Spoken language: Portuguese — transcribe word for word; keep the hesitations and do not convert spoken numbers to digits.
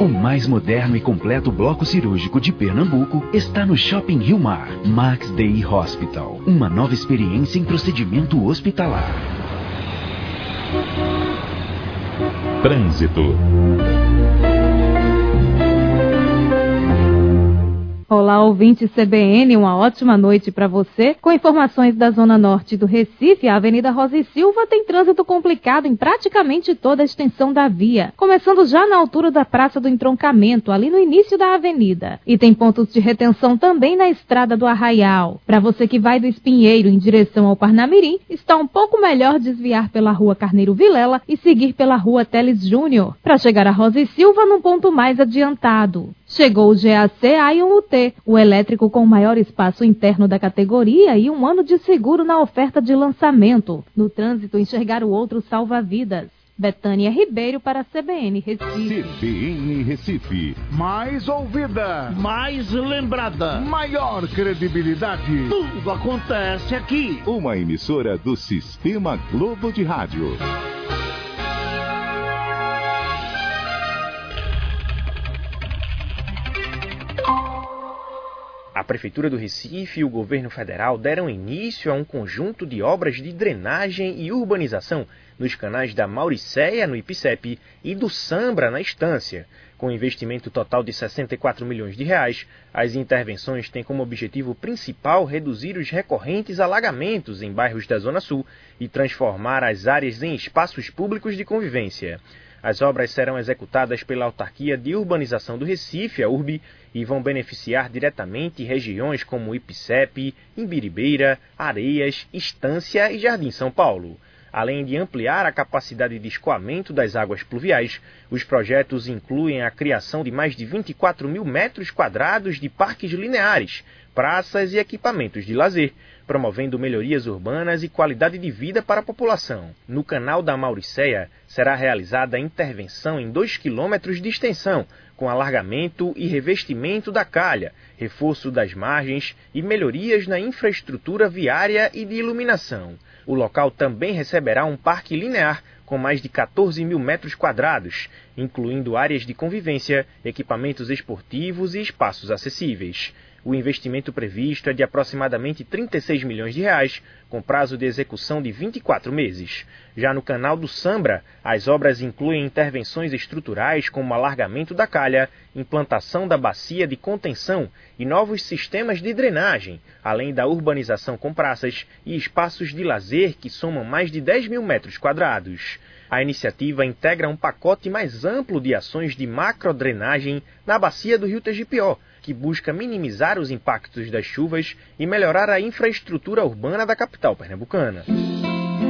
O mais moderno e completo bloco cirúrgico de Pernambuco está no Shopping Rio Mar. Max Day Hospital. Uma nova experiência em procedimento hospitalar. Trânsito. Olá, ouvinte C B N, uma ótima noite para você. Com informações da Zona Norte do Recife, a Avenida Rosa e Silva tem trânsito complicado em praticamente toda a extensão da via, começando já na altura da Praça do Entroncamento, ali no início da avenida. E tem pontos de retenção também na Estrada do Arraial. Para você que vai do Espinheiro em direção ao Parnamirim, está um pouco melhor desviar pela Rua Carneiro Vilela e seguir pela Rua Teles Júnior, para chegar a Rosa e Silva num ponto mais adiantado. Chegou o G A C A I um U T, o elétrico com maior espaço interno da categoria e um ano de seguro na oferta de lançamento. No trânsito, enxergar o outro salva-vidas. Betânia Ribeiro para a C B N Recife. C B N Recife. Mais ouvida. Mais lembrada. Maior credibilidade. Tudo acontece aqui. Uma emissora do Sistema Globo de Rádio. A Prefeitura do Recife e o governo federal deram início a um conjunto de obras de drenagem e urbanização nos canais da Mauricéia, no Ipicep, e do Sambra, na Estância. Com investimento total de sessenta e quatro milhões de reais, as intervenções têm como objetivo principal reduzir os recorrentes alagamentos em bairros da Zona Sul e transformar as áreas em espaços públicos de convivência. As obras serão executadas pela Autarquia de Urbanização do Recife, a U R B, e vão beneficiar diretamente regiões como Ipicep, Imbiribeira, Areias, Estância e Jardim São Paulo. Além de ampliar a capacidade de escoamento das águas pluviais, os projetos incluem a criação de mais de vinte e quatro mil metros quadrados de parques lineares, praças e equipamentos de lazer, promovendo melhorias urbanas e qualidade de vida para a população. No canal da Mauricéia, será realizada a intervenção em dois quilômetros de extensão, com alargamento e revestimento da calha, reforço das margens e melhorias na infraestrutura viária e de iluminação. O local também receberá um parque linear com mais de quatorze mil metros quadrados, incluindo áreas de convivência, equipamentos esportivos e espaços acessíveis. O investimento previsto é de aproximadamente trinta e seis milhões de reais, com prazo de execução de vinte e quatro meses. Já no canal do Sambra, as obras incluem intervenções estruturais como alargamento da calha, implantação da bacia de contenção e novos sistemas de drenagem, além da urbanização com praças e espaços de lazer que somam mais de dez mil metros quadrados. A iniciativa integra um pacote mais amplo de ações de macrodrenagem na bacia do Rio Tegipió, que busca minimizar os impactos das chuvas e melhorar a infraestrutura urbana da capital pernambucana.